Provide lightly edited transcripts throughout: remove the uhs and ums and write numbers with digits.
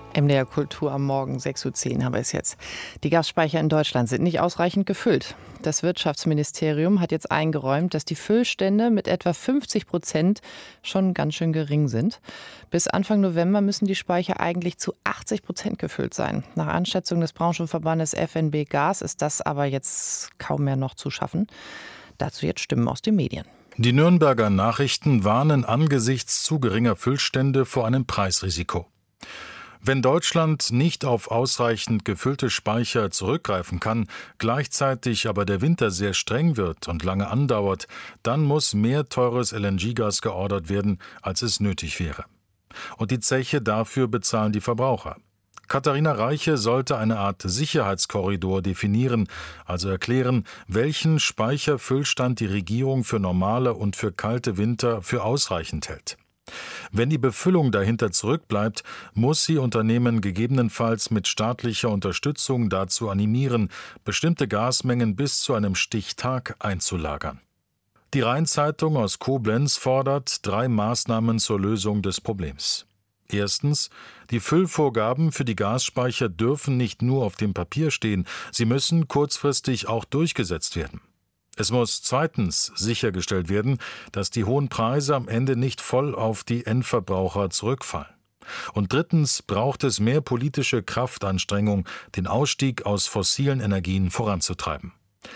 MDR Kultur am Morgen, 6:10 Uhr haben wir es jetzt. Die Gasspeicher in Deutschland sind nicht ausreichend gefüllt. Das Wirtschaftsministerium hat jetzt eingeräumt, dass die Füllstände mit etwa 50% schon ganz schön gering sind. Bis Anfang November müssen die Speicher eigentlich zu 80% gefüllt sein. Nach Einschätzung des Branchenverbandes FNB Gas ist das aber jetzt kaum mehr noch zu schaffen. Dazu jetzt Stimmen aus den Medien. Die Nürnberger Nachrichten warnen angesichts zu geringer Füllstände vor einem Preisrisiko. Wenn Deutschland nicht auf ausreichend gefüllte Speicher zurückgreifen kann, gleichzeitig aber der Winter sehr streng wird und lange andauert, dann muss mehr teures LNG-Gas geordert werden, als es nötig wäre. Und die Zeche dafür bezahlen die Verbraucher. Katharina Reiche sollte eine Art Sicherheitskorridor definieren, also erklären, welchen Speicherfüllstand die Regierung für normale und für kalte Winter für ausreichend hält. Wenn die Befüllung dahinter zurückbleibt, muss sie Unternehmen gegebenenfalls mit staatlicher Unterstützung dazu animieren, bestimmte Gasmengen bis zu einem Stichtag einzulagern. Die Rhein-Zeitung aus Koblenz fordert 3 Maßnahmen zur Lösung des Problems. Erstens, die Füllvorgaben für die Gasspeicher dürfen nicht nur auf dem Papier stehen, sie müssen kurzfristig auch durchgesetzt werden. Es muss zweitens sichergestellt werden, dass die hohen Preise am Ende nicht voll auf die Endverbraucher zurückfallen. Und drittens braucht es mehr politische Kraftanstrengung, den Ausstieg aus fossilen Energien voranzutreiben.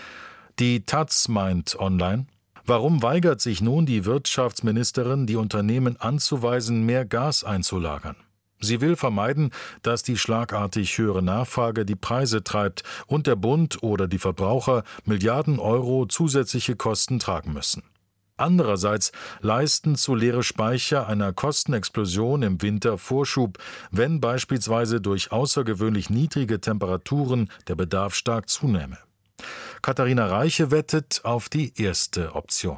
Die taz meint online: Warum weigert sich nun die Wirtschaftsministerin, die Unternehmen anzuweisen, mehr Gas einzulagern? Sie will vermeiden, dass die schlagartig höhere Nachfrage die Preise treibt und der Bund oder die Verbraucher Milliarden Euro zusätzliche Kosten tragen müssen. Andererseits leisten zu leere Speicher einer Kostenexplosion im Winter Vorschub, wenn beispielsweise durch außergewöhnlich niedrige Temperaturen der Bedarf stark zunähme. Katharina Reiche wettet auf die erste Option.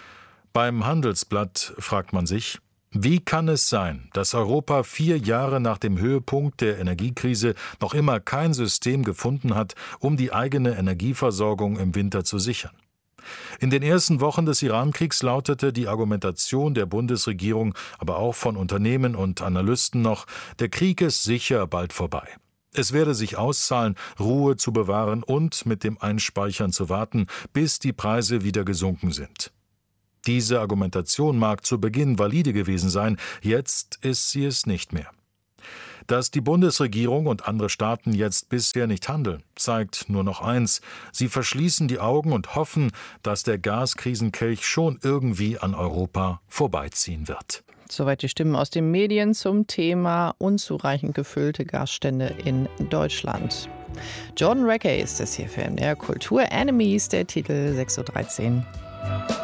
Beim Handelsblatt fragt man sich: Wie kann es sein, dass Europa 4 Jahre nach dem Höhepunkt der Energiekrise noch immer kein System gefunden hat, um die eigene Energieversorgung im Winter zu sichern? In den ersten Wochen des Iran-Kriegs lautete die Argumentation der Bundesregierung, aber auch von Unternehmen und Analysten noch: Der Krieg ist sicher bald vorbei. Es werde sich auszahlen, Ruhe zu bewahren und mit dem Einspeichern zu warten, bis die Preise wieder gesunken sind. Diese Argumentation mag zu Beginn valide gewesen sein, jetzt ist sie es nicht mehr. Dass die Bundesregierung und andere Staaten jetzt bisher nicht handeln, zeigt nur noch eins: Sie verschließen die Augen und hoffen, dass der Gaskrisenkelch schon irgendwie an Europa vorbeiziehen wird. Soweit die Stimmen aus den Medien zum Thema unzureichend gefüllte Gasstände in Deutschland. Jordan Rakey ist das hier für MDR Kultur. Enemies, der Titel, 6:13 Uhr.